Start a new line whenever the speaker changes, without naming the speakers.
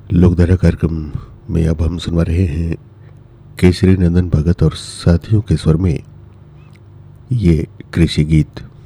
लोकधारा कार्यक्रम में अब हम सुनवा रहे हैं केसरी नंदन भगत और साथियों के स्वर में ये कृषि गीत।